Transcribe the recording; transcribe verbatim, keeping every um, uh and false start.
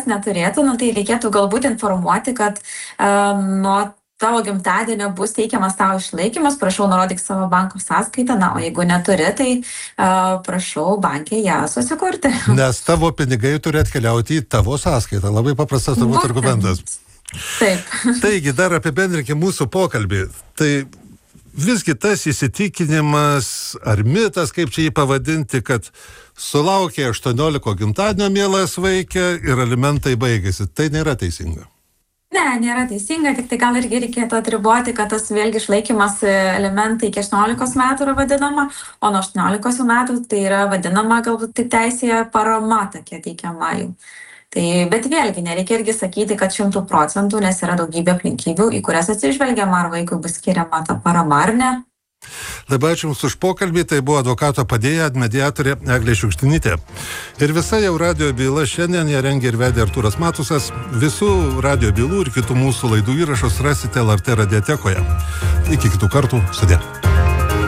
niekas neturėtų, nu, tai reikėtų galbūt informuoti, kad uh, nuo tavo gimtadienio bus teikiamas tavo išlaikymas, prašau nurodyk savo banko sąskaitą, na, o jeigu neturi, tai uh, prašau bankė ją susikurti. Nes tavo pinigai turi atkeliauti į tavo sąskaitą. Labai paprastas turbūt Būtent. argumentas. Taip. Taigi, dar apibendrinkime mūsų pokalbį. Tai visgi tas įsitikinimas ar mitas, kaip čia jį pavadinti, kad sulaukė aštuoniolikos gimtadienio mielas vaikė ir alimentai baigėsi. Tai nėra teisinga. Ne, nėra teisinga, tik tai gal irgi reikėtų atriboti, kad tas vėlgi išlaikymas alimentai iki aštuoniolikos metų yra vadinama, o nuo aštuoniolikos metų tai yra vadinama galbūt tik teisėje parama tokia teikiama jų. Tai, bet vėlgi nereikia irgi sakyti, kad šimtų procentų, nes yra daugybė aplinkybių, į kurias atsižvelgiama, ar vaikui bus skiriama ta parama ar ne. Labai ačiū Jums už pokalbį, tai buvo advokato padėjėja, mediatorė Eglė Šiukštinytė. Ir visa jau radijo byla šiandien ją rengė ir vedė Artūras Matusas. Visų radijo bylų ir kitų mūsų laidų įrašus rasite L R T radiotekoje. Iki kitų kartų, sudie.